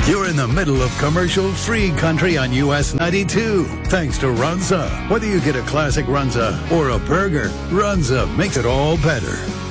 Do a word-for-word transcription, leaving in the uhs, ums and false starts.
You're in the middle of commercial-free country on U S ninety-two. Thanks to Runza. Whether you get a classic Runza or a burger, Runza makes it all better.